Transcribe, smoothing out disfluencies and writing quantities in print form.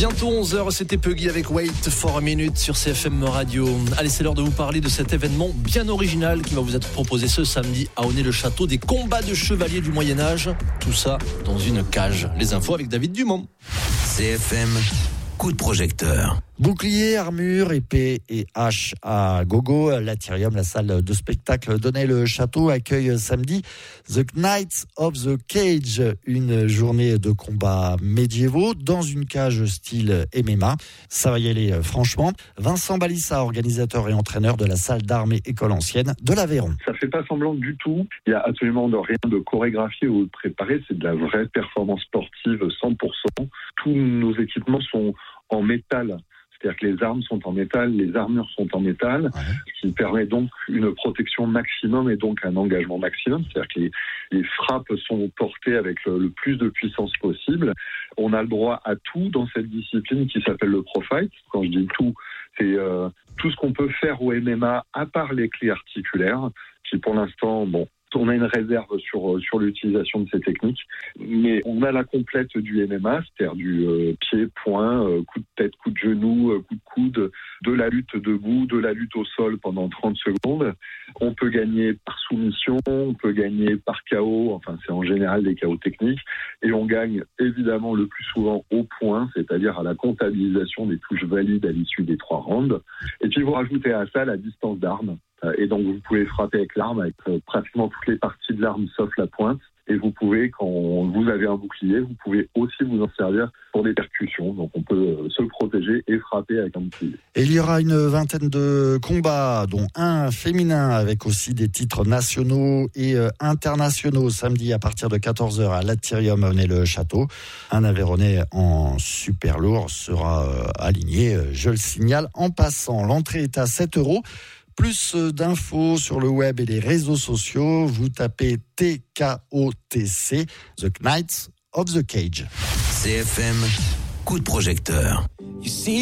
Bientôt 11h, c'était Puggy avec Wait for a Minute sur CFM Radio. Allez, c'est l'heure de vous parler de cet événement bien original qui va vous être proposé ce samedi à Aulnay-le-Château, des combats de chevaliers du Moyen-Âge. Tout ça dans une cage. Les infos avec David Dumont. CFM, coup de projecteur. Bouclier, armure, épée et hache à gogo. L'Atrium, la salle de spectacle d'Aulnay-le-Château, accueille samedi The Knights of the Cage, une journée de combats médiévaux dans une cage style MMA. Ça va y aller franchement. Vincent Balissa, organisateur et entraîneur de la salle d'armes et école ancienne de l'Aveyron. Ça fait pas semblant du tout. Il y a absolument rien de chorégraphié ou de préparé. C'est de la vraie performance sportive 100%. Tous nos équipements sont en métal. C'est-à-dire que les armes sont en métal, les armures sont en métal, ce qui permet donc une protection maximum et donc un engagement maximum. C'est-à-dire que les frappes sont portées avec le plus de puissance possible. On a le droit à tout dans cette discipline qui s'appelle le pro fight. Quand je dis tout, c'est tout ce qu'on peut faire au MMA à part les clés articulaires, qui pour l'instant, on a une réserve sur l'utilisation de ces techniques, mais on a la complète du MMA, c'est-à-dire du pied, poing, coup de tête, coup de genou, coup de coude, de la lutte debout, de la lutte au sol pendant 30 secondes. On peut gagner par soumission, on peut gagner par KO, enfin c'est en général des KO techniques, et on gagne évidemment le plus souvent au point, c'est-à-dire à la comptabilisation des touches valides à l'issue des 3 rounds. Et puis vous rajoutez à ça la distance d'arme. Et donc vous pouvez frapper avec l'arme, avec pratiquement toutes les parties de l'arme sauf la pointe. Et vous pouvez, quand vous avez un bouclier, vous pouvez aussi vous en servir pour des percussions. Donc on peut se protéger et frapper avec un bouclier. Et il y aura une vingtaine de combats, dont un féminin avec aussi des titres nationaux et internationaux samedi à partir de 14h à l'Atrium à Aulnay-le-Château. Un Aveyronnais en super lourd sera aligné, je le signale en passant. L'entrée est à 7 €. Plus d'infos sur le web et les réseaux sociaux, vous tapez TKOTC, The Knights of the Cage. CFM, coup de projecteur.